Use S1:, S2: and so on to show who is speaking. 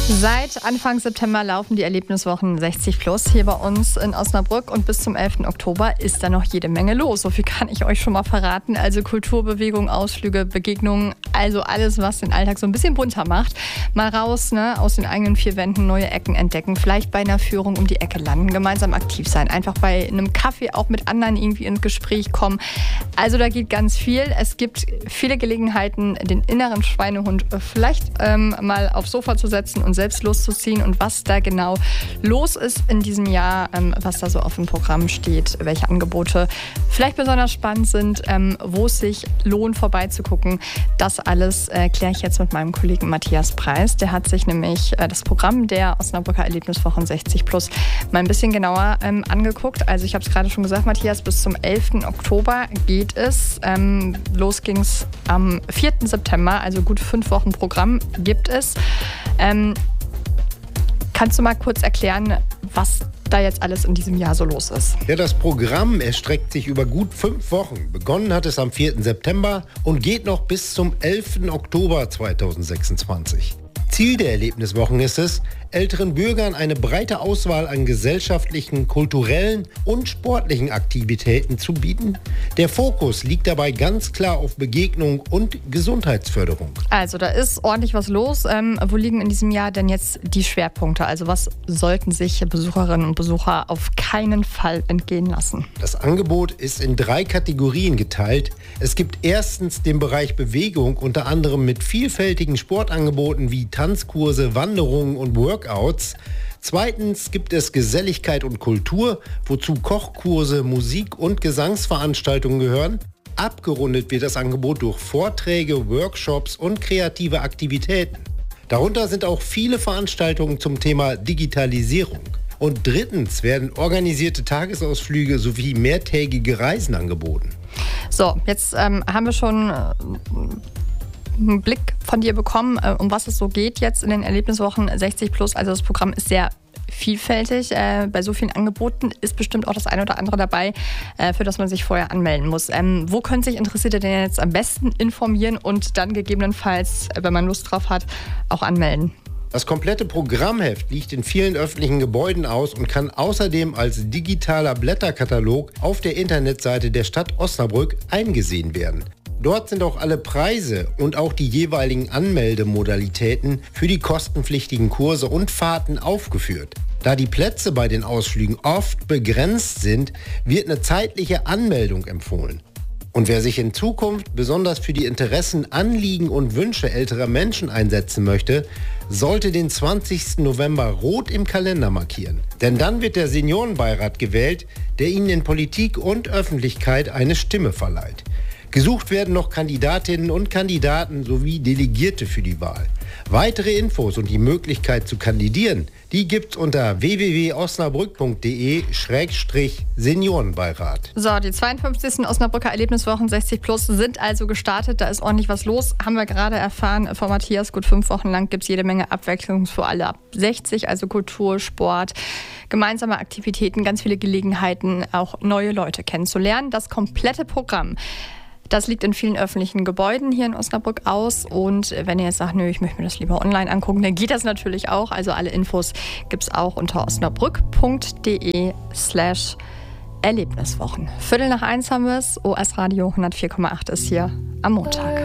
S1: Seit Anfang September laufen die Erlebniswochen 60 plus hier bei uns in Osnabrück und bis zum 11. Oktober ist da noch jede Menge los. So viel kann ich euch schon mal verraten. Also Kulturbewegung, Ausflüge, Begegnungen, also alles, was den Alltag so ein bisschen bunter macht. Mal raus, aus den eigenen vier Wänden, neue Ecken entdecken, vielleicht bei einer Führung um die Ecke landen, gemeinsam aktiv sein, einfach bei einem Kaffee auch mit anderen irgendwie ins Gespräch kommen. Also da geht ganz viel. Es gibt viele Gelegenheiten, den inneren Schweinehund vielleicht mal aufs Sofa zu setzen und selbst loszuziehen und was da genau los ist in diesem Jahr, was da so auf dem Programm steht, welche Angebote vielleicht besonders spannend sind, wo es sich lohnt vorbeizugucken. Das alles kläre ich jetzt mit meinem Kollegen Matthias Preis. Der hat sich nämlich das Programm der Osnabrücker Erlebniswochen 60 plus mal ein bisschen genauer angeguckt. Also ich habe es gerade schon gesagt, Matthias, bis zum 11. Oktober geht es. Los ging es am 4. September, also gut 5 Wochen Programm gibt es. Kannst du mal kurz erklären, was da jetzt alles in diesem Jahr so los ist?
S2: Ja, das Programm erstreckt sich über gut 5 Wochen. Begonnen hat es am 4. September und geht noch bis zum 11. Oktober 2026. Ziel der Erlebniswochen ist es, älteren Bürgern eine breite Auswahl an gesellschaftlichen, kulturellen und sportlichen Aktivitäten zu bieten. Der Fokus liegt dabei ganz klar auf Begegnung und Gesundheitsförderung.
S1: Also da ist ordentlich was los. Wo liegen in diesem Jahr denn jetzt die Schwerpunkte? Also was sollten sich Besucherinnen und Besucher auf keinen Fall entgehen lassen?
S2: Das Angebot ist in 3 Kategorien geteilt. Es gibt erstens den Bereich Bewegung, unter anderem mit vielfältigen Sportangeboten wie Tanzkurse, Wanderungen und Workouts. Zweitens gibt es Geselligkeit und Kultur, wozu Kochkurse, Musik- und Gesangsveranstaltungen gehören. Abgerundet wird das Angebot durch Vorträge, Workshops und kreative Aktivitäten. Darunter sind auch viele Veranstaltungen zum Thema Digitalisierung. Und drittens werden organisierte Tagesausflüge sowie mehrtägige Reisen angeboten.
S1: So, jetzt haben wir schon einen Blick von dir bekommen, um was es so geht jetzt in den Erlebniswochen 60 plus. Also das Programm ist sehr vielfältig. Bei so vielen Angeboten ist bestimmt auch das eine oder andere dabei, für das man sich vorher anmelden muss. Wo können sich Interessierte denn jetzt am besten informieren und dann gegebenenfalls, wenn man Lust drauf hat, auch anmelden?
S2: Das komplette Programmheft liegt in vielen öffentlichen Gebäuden aus und kann außerdem als digitaler Blätterkatalog auf der Internetseite der Stadt Osnabrück eingesehen werden. Dort sind auch alle Preise und auch die jeweiligen Anmeldemodalitäten für die kostenpflichtigen Kurse und Fahrten aufgeführt. Da die Plätze bei den Ausflügen oft begrenzt sind, wird eine zeitliche Anmeldung empfohlen. Und wer sich in Zukunft besonders für die Interessen, Anliegen und Wünsche älterer Menschen einsetzen möchte, sollte den 20. November rot im Kalender markieren. Denn dann wird der Seniorenbeirat gewählt, der ihnen in Politik und Öffentlichkeit eine Stimme verleiht. Gesucht werden noch Kandidatinnen und Kandidaten sowie Delegierte für die Wahl. Weitere Infos und die Möglichkeit zu kandidieren, die gibt's unter www.osnabrück.de/Seniorenbeirat.
S1: So, die 52. Osnabrücker Erlebniswochen 60 plus sind also gestartet. Da ist ordentlich was los. Haben wir gerade erfahren von Matthias. Gut 5 Wochen lang gibt es jede Menge Abwechslung für alle ab 60, also Kultur, Sport, gemeinsame Aktivitäten, ganz viele Gelegenheiten, auch neue Leute kennenzulernen. Das komplette Programm. Das liegt in vielen öffentlichen Gebäuden hier in Osnabrück aus. Und wenn ihr jetzt sagt, nö, ich möchte mir das lieber online angucken, dann geht das natürlich auch. Also alle Infos gibt es auch unter osnabrück.de/Erlebniswochen. 1:15 haben wir es. OS Radio 104,8 ist hier am Montag.